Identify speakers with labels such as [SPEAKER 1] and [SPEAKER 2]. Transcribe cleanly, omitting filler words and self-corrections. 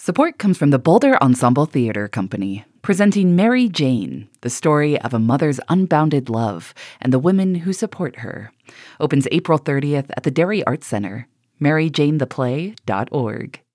[SPEAKER 1] Support comes from the Boulder Ensemble Theater Company, presenting Mary Jane, the story of a mother's unbounded love and the women who support her. Opens April 30th at the Dairy Arts Center. MaryJaneThePlay.org.